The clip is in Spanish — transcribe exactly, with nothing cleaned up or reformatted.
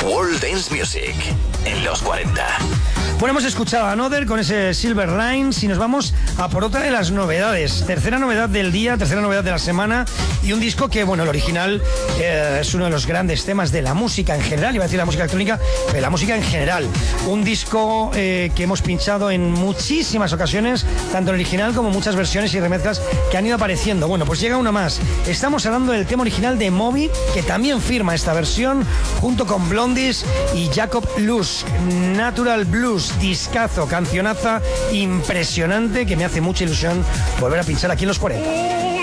World Dance Music en los cuarenta. Bueno, hemos escuchado a Another con ese Silver Lines y nos vamos a por otra de las novedades. Tercera novedad del día, tercera novedad de la semana y un disco que, bueno, el original eh, es uno de los grandes temas de la música en general, iba a decir la música electrónica, pero la música en general. Un disco eh, que hemos pinchado en muchísimas ocasiones, tanto el original como muchas versiones y remezclas que han ido apareciendo. Bueno, pues llega una más. Estamos hablando del tema original de Moby, que también firma esta versión, junto con Blondies y Jacob Luz. Natural Blues. Discazo, cancionaza impresionante que me hace mucha ilusión volver a pinchar aquí en los cuarenta.